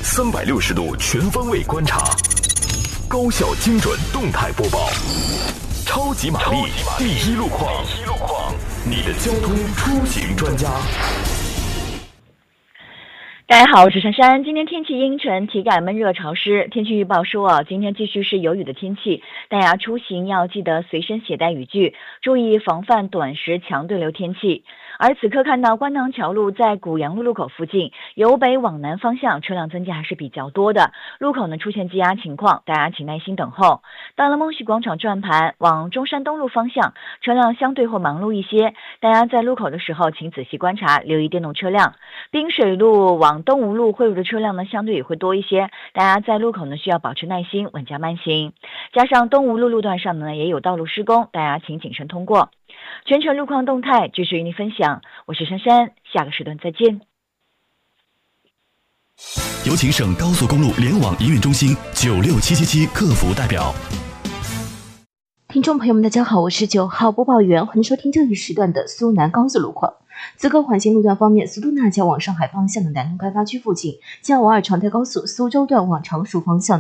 360度全方位观察，高效精准动态播报，超级玛丽第一路况，你的交通出行专家。 大家好，我是珊珊。今天天气阴沉，体感闷热潮湿。天气预报说今天继续是有雨的天气，大家出行要记得随身携带雨具，注意防范短时强对流天气。而此刻看到观塘桥路在古阳路路口附近，由北往南方向车辆增加还是比较多的，路口呢出现积压情况，大家请耐心等候。到了梦溪广场转盘往中山东路方向，车辆相对会忙碌一些，大家在路口的时候请仔细观察，留意电动车辆。滨水路往东吴路汇入的车辆呢，相对也会多一些，大家在路口呢需要保持耐心，稳驾慢行。加上东吴路路段上呢也有道路施工，大家请谨慎通过。全程路况动态继续与您分享，我是珊珊，下个时段再见。 有请省高速公路联网营运中心96777客服代表。 听众朋友们，大家好，我是9号播报员，欢迎收听这一时段的苏南高速路况。自个环线路段方面，苏都纳桥往上海方向的南通开发区附近，嘉五2常态高速苏州段往常熟方向